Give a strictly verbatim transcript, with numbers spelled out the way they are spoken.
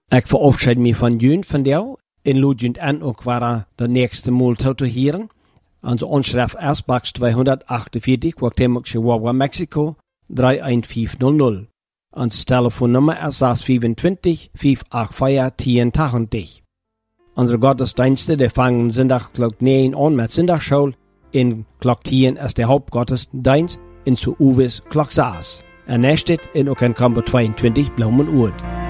Ik verabschied me van jullie van jou. En lood aan ook waar de nächste Mal te hören. Onze onschrift is Box tweehondertachtensveertig, Guatemala, Chihuahua, Mexico, drei eins fünf null null. Ons telefoonnummer is zes vierentwintig, vijf acht vier, tien tachtig. Onze gottesdiensten die vangen zondag klok negen aan met zondagschool. In klok tien is de Hauptgottesdienst. In zu Uwes klok zes. En nächstes in ook in Kampo tweeëntwintig Blaumen Oord.